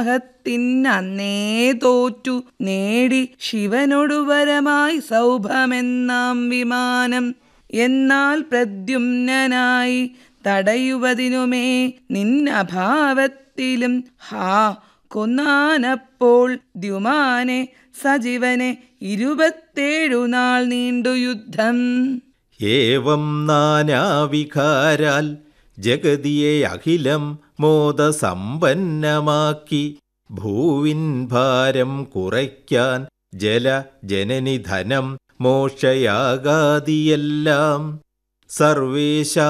ത്തിന്നേ തോറ്റു നേടി ശിവനൊടുവരമായി സൗഭമെന്നാം വിമാനം. എന്നാൽ പ്രദ്യുമ്നനായി തടയുവതിനുമേ നിന്നഭാവത്തിലും ഹാ കൊന്നാനപ്പോൾ ദ്യുമാനെ സജീവനെ 27 നാൾ നീണ്ടു യുദ്ധം. ഏവം നാനാവികാരാൽ ജഗതിയെ അഖിലം മോദസമ്പന്നമാക്കി ഭൂവിൻ ഭാരം കുറയ്ക്കാൻ ജനനിധനം മോക്ഷയാഗാദിയെല്ലാം സർവേശ